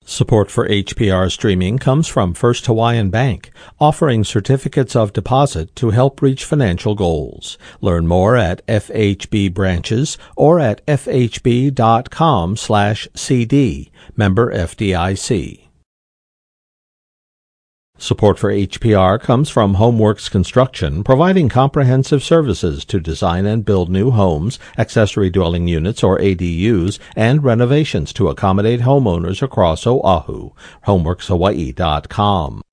Support for HPR streaming comes from First Hawaiian Bank, offering certificates of deposit to help reach financial goals. Learn more at FHB branches or at fhb.com/cd. Member FDIC. Support for HPR comes from Homeworks Construction, providing comprehensive services to design and build new homes, accessory dwelling units or ADUs, and renovations to accommodate homeowners across Oahu. HomeworksHawaii.com.